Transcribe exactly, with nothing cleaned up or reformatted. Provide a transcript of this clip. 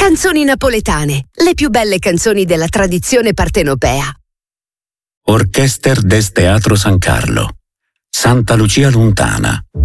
Canzoni napoletane, le più belle canzoni della tradizione partenopea. Orchester des Teatro San Carlo, Santa Lucia Lontana.